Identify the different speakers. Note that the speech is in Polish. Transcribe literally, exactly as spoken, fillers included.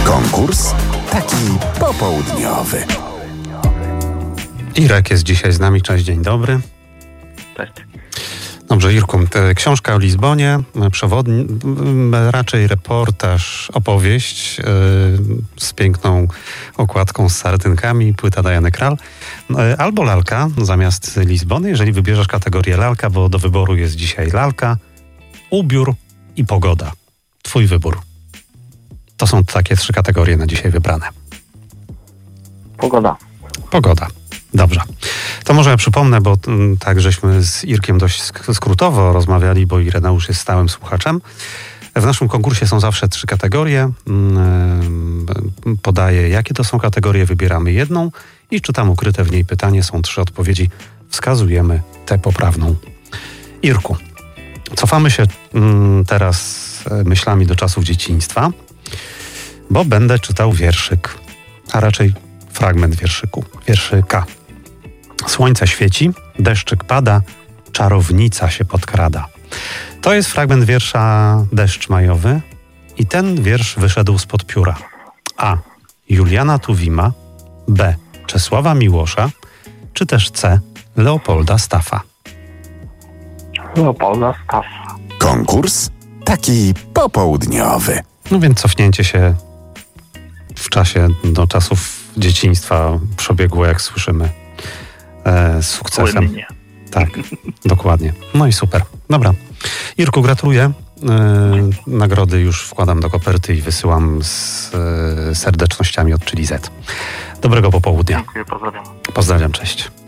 Speaker 1: Konkurs taki popołudniowy.
Speaker 2: Irek jest dzisiaj z nami. Cześć, dzień dobry.
Speaker 3: Cześć.
Speaker 2: Dobrze, Irku, książka o Lizbonie, przewodni, raczej reportaż, opowieść yy, z piękną okładką z sardynkami, płyta Diany Krall, yy, albo lalka zamiast Lizbony, jeżeli wybierzesz kategorię lalka, bo do wyboru jest dzisiaj lalka, ubiór i pogoda. Twój wybór. To są takie trzy kategorie na dzisiaj wybrane.
Speaker 3: Pogoda.
Speaker 2: Pogoda. Dobrze. To może ja przypomnę, bo m, tak żeśmy z Irkiem dość sk- skrótowo rozmawiali, bo Ireneusz jest stałym słuchaczem. W naszym konkursie są zawsze trzy kategorie. M, podaję, jakie to są kategorie, wybieramy jedną i czytam ukryte w niej pytanie. Są trzy odpowiedzi. Wskazujemy tę poprawną. Irku, cofamy się m, teraz myślami do czasów dzieciństwa, bo będę czytał wierszyk, a raczej fragment wierszyku, wierszyka. Słońce świeci, deszczyk pada, czarownica się podkrada. To jest fragment wiersza Deszcz majowy i ten wiersz wyszedł spod pióra A. Juliana Tuwima, B. Czesława Miłosza, czy też C. Leopolda Staffa.
Speaker 3: Leopolda Staffa.
Speaker 1: Konkurs taki popołudniowy.
Speaker 2: No więc cofnięcie się w czasie do czasów dzieciństwa przebiegło, jak słyszymy, e, z sukcesem.
Speaker 3: Płynnie.
Speaker 2: Tak, dokładnie. No i super. Dobra. Irku, gratuluję. E, nagrody już wkładam do koperty i wysyłam z e, serdecznościami od Chili Z. Dobrego popołudnia.
Speaker 3: Dziękuję, pozdrawiam.
Speaker 2: Pozdrawiam, cześć.